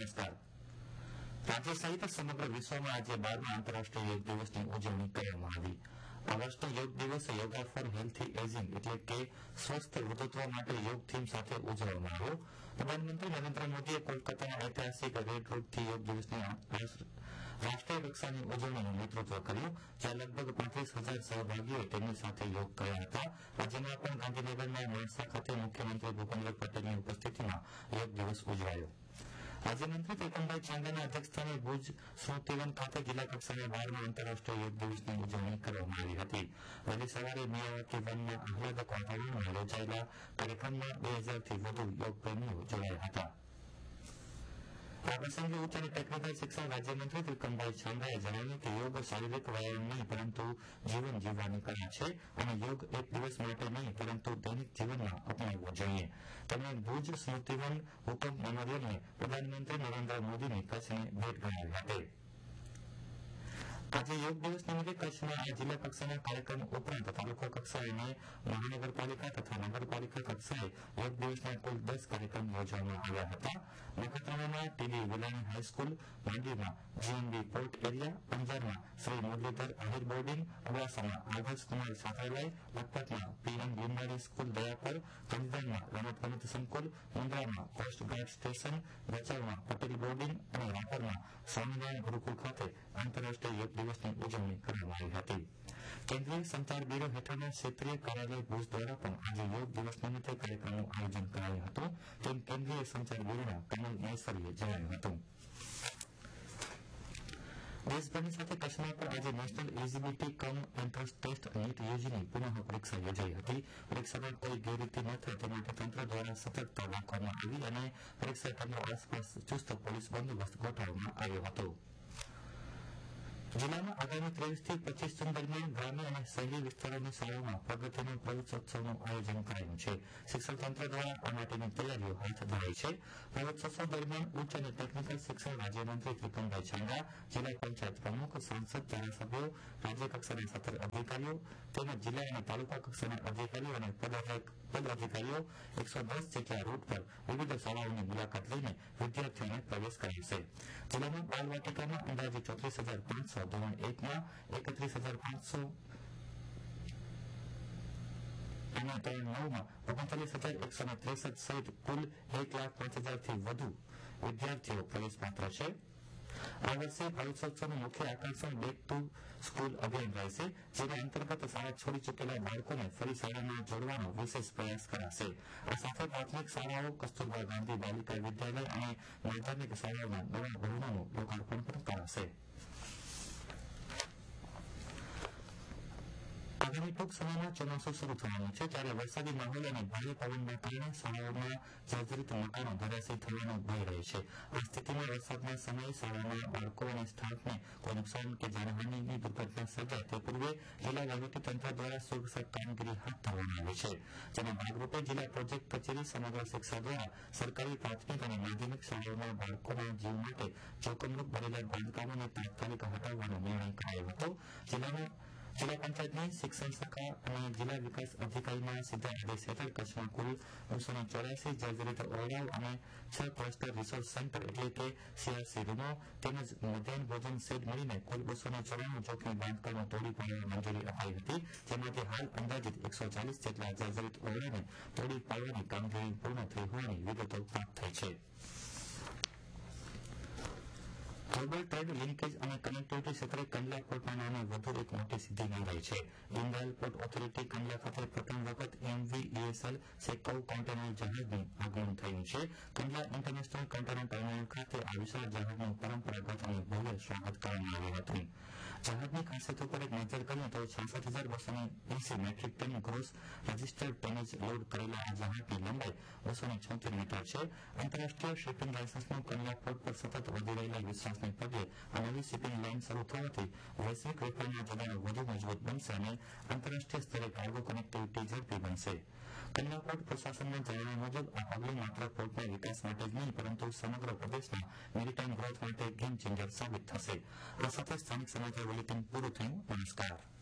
નમસ્કાર. રાજ્ય સહિત સમગ્ર વિશ્વમાં આજે 12મા આંતરરાષ્ટ્રીય યોગ દિવસની ઉજવણી કરવામાં આવી. આ વર્ષનો યોગ દિવસ યોગા ફોર હેલ્થી એજિંગ એટલે કે સ્વસ્થ વૃદ્ધત્વ માટે યોગ થીમ સાથે ઉજવવામાં આવ્યો. પ્રધાનમંત્રી નરેન્દ્ર મોદીએ કોલકાતાના ઐતિહાસિક રેડ રોડથી યોગ દિવસની રાષ્ટ્રીય કક્ષાની ઉજવણીનું નેતૃત્વ કર્યું, જ્યાં લગભગ 35,000 સહભાગીઓએ તેમની સાથે યોગ કર્યા હતા. રાજ્યમાં પણ ગાંધીનગરના માણસા ખાતે મુખ્યમંત્રી ભૂપેન્દ્ર પટેલની ઉપસ્થિતિમાં યોગ દિવસ ઉજવાયો. રાજ્યમંત્રી ત્રિકમભાઈ ચાંદાના અધ્યક્ષસ્થાને ભુજ સ્મૃતિવન ખાતે જિલ્લા કક્ષાના 12મા આંતરરાષ્ટ્રીય યોગ દિવસની ઉજવણી કરવામાં આવી હતી. વહેલી સવારે મિયાવાકી વનમાં આહલાદક વાતાવરણમાં યોજાયેલા કાર્યક્રમમાં 2000થી વધુ યોગ પ્રેમીઓ જોડાયા હતા. આ પ્રસંગે ઉચ્ચ અને ટેકનિકલ શિક્ષણ રાજ્યમંત્રી ત્રિકમભાઈ ચાંદાએ જણાવ્યું કે યોગ શારીરિક વ્યાયામ નહીં પરંતુ જીવન જીવવાની કળા છે અને યોગ એક દિવસ માટે નહીં પરંતુ દૈનિક જીવનમાં અપનાવવો જોઈએ. તેમણે ભુજ સ્મૃતિવન હુકમ મેમોરિયલને પ્રધાનમંત્રી નરેન્દ્ર મોદીની કચ્છની ભેટ ગણાવી હતી. આજે યોગ દિવસ નિમિત્તે કચ્છમાં આ જિલ્લા કક્ષાના કાર્યક્રમ ઉપરાંત તાલુકા કક્ષાએ અને મહાનગરપાલિકા તથા નગરપાલિકા કક્ષાએ યોગ દિવસના કુલ 10 કાર્યક્રમ યોજવામાં આવ્યા હતા. નખત્રાણામાં ટીડી વિલાણી હાઈસ્કૂલ, માંડવીમાં જીએનબી પોર્ટ એરિયા, અંજારમાં શ્રી મુરલીધર આહિર બોર્ડિંગ, અબડાસામાં આદર્શ કુમાર છાત્રાલય, લખપતમાં પીએમ લીમવાડી સ્કૂલ દયાપર, ગાંધીધામમાં રમતગમત સંકુલ, મુન્દ્રામાં કોસ્ટગાર્ડ સ્ટેશન, ભચાઉમાં પટેલ બોર્ડિંગ અને રાપરમાં સ્વામિનારાયણ ગુરુકુળ ખાતે આંતરરાષ્ટ્રીય યોગ દિવસની ઉજવણી કરવામાં આવી હતી. કેન્દ્રીય સંચાર બ્યુરો હેઠળના ક્ષેત્રીય કાર્યાલય ભુજ દ્વારા પણ આજે યોગ દિવસ નિમિત્તે કાર્યક્રમનું આયોજન કરાયું હતું, તેમ કેન્દ્રીય સંચાર બ્યુરોના કમલ મહેશ્વરીએ જણાવ્યું હતું. દેશભરની સાથે કચ્છમાં પણ આજે નેશનલ એલિજિબિલિટી કમ એન્ટ્રન્સ ટેસ્ટ નીટ યુજીની પુનઃ પરીક્ષા યોજાઈ હતી. પરીક્ષામાં કોઈ ગેરરીતિ ન થાય તે માટે તંત્ર દ્વારા સતર્કતા રાખવામાં આવી અને પરીક્ષા કેન્દ્રો આસપાસ ચુસ્ત પોલીસ બંદોબસ્ત ગોઠવવામાં આવ્યો હતો. જિલ્લામાં આગામી 23 થી 25 જૂન દરમિયાન ગ્રામ્ય અને શહેરી વિસ્તારોની શાળાઓમાં પ્રગતિનો પ્રવેશોત્સવનું આયોજન કરાયું છે. શિક્ષણ તંત્ર દ્વારા આ માટેની તૈયારીઓ હાથ ધરાઈ છે. પ્રવેશોત્સવ દરમિયાન ઉચ્ચ અને ટેકનિકલ શિક્ષણ રાજ્યમંત્રી ત્રિકમભાઈ ચાંદા, જિલ્લા પંચાયત પ્રમુખ, સાંસદ, ધારાસભ્યો, રાજ્ય કક્ષાના 17 અધિકારીઓ તેમજ જિલ્લા અને તાલુકા કક્ષાના અધિકારીઓ અને પદ અધિકારીઓ 110 જેટલા રૂટ પર વિવિધ શાળાઓની મુલાકાત લઈને વિદ્યાર્થીઓને પ્રવેશ કરાવશે. જિલ્લામાં બાલવાટિકામાં અંદાજે 34,500, ધોરણ 1માં 31,500 અને ધોરણ 9માં 39,163 સહિત કુલ 1,05,000થી વધુ વિદ્યાર્થીઓ પ્રવેશપાત્ર છે. આ વર્ષે પ્રવેશોત્સવનું મુખ્ય આકર્ષણ બેક ટુ સ્કૂલ અભિયાન રહેશે, જેના અંતર્ગત શાળા છોડી ચૂકેલા બાળકોને ફરી શાળામાં જોડવાનો વિશેષ પ્રયાસ કરાશે. આ સાથે પ્રાથમિક શાળાઓ, કસ્તુરબા ગાંધી બાલિકા વિદ્યાલય અને માધ્યમિક શાળાઓના નવા ભવનોનું લોકાર્પણ પણ કરાશે. આગામી ટૂંક સમયમાં ચોમાસું શરૂ થવાનું છે, ત્યારે વરસાદી માહોલ અને ભારે પવનના કારણે શાળાઓમાં જર્જરિત મકાનો ધરાશયી થવાનો ભય રહે છે. આ સ્થિતિમાં વરસાદના સમયે શાળાના બાળકો અને સ્ટાફને કોઈ નુકસાન કે જાનહાનિની દુર્ઘટના સર્જાય તે પૂર્વે જિલ્લા વહીવટીતંત્ર દ્વારા સુરક્ષા કામગીરી હાથ ધરવામાં આવી છે. જેના ભાગરૂપે જિલ્લા પ્રોજેક્ટ કચેરી સમગ્ર શિક્ષા દ્વારા સરકારી પ્રાથમિક અને માધ્યમિક શાળાઓના બાળકોના જીવ માટે જોખમરૂપ બનેલા બાંધકામોને તાત્કાલિક હટાવવાનો નિર્ણય કરાયો હતો. જિલ્લા પંચાયતની શિક્ષણ શાખા અને જિલ્લા વિકાસ અધિકારીના સીધા આદેશ હેઠળ કચ્છમાં કુલ 284 જર્જરિત ઓરડાઓ અને 6 ક્લસ્ટર રિસોર્સ સેન્ટર એટલે કે CRC રૂમો તેમજ મધ્યાહન ભોજન શેડ મળીને કુલ 294 જોખમી બાંધકામો તોડી પાડવાની મંજૂરી અપાઈ હતી, જેમાંથી હાલ અંદાજિત 140 જેટલા જર્જરિત ઓરડાને તોડી પાડવાની કામગીરી પૂર્ણ થઈ હોવાની વિગતો પ્રાપ્ત થઈ છે. ગ્લોબલ ટ્રેડ લિંકેજ અને કનેક્ટિવિટી ક્ષેત્રે કંડલા પોર્ટના નામે વધુ એક મોટી સિદ્ધિ નોંધાઈ છે. દીનદયાલ પોર્ટ ઓથોરિટી કંડલા ખાતે પ્રથમ વખત MV ESL સેકવ કન્ટેનર જહાજનું આગમન થયું છે. કંડલા ઇન્ટરનેશનલ કન્ટેનર ટર્મિનલ ખાતે આ વિશાળ જહાજનું પરંપરાગત અને ભવ્ય સ્વાગત કરવામાં આવ્યું હતું. જહાજની ખાસિયતો પર એક નજર કરીએ તો 66,280 metric ton gross registered ટનેજ load કરેલા આ જહાજની લંબાઈ 276 મીટર છે. આંતરરાષ્ટ્રીય શિપિંગ લાયસન્સનું કંડલા પોર્ટ પર સતત વધી રહેલા વિશ્વાસને પગલે આ નવી શિપિંગ લાઇન શરૂ થવાથી વૈશ્વિક વેપારના જોડાણો વધુ મજબૂત બનશે અને આંતરરાષ્ટ્રીય સ્તરે કાર્ગો કનેક્ટિવિટી ઝડપી બનશે. કંડલા પોર્ટ પ્રશાસનના જણાવ્યા મુજબ આ પગલું માત્ર પોર્ટના વિકાસ માટે જ નહીં પરંતુ સમગ્ર પ્રદેશના મેરીટાઈમ ગ્રોથ માટે ગેમ ચેન્જર સાબિત થશે. આ સાથે સ્થાનિક સમાચાર બુલેટિન પૂરું થયું. નમસ્કાર.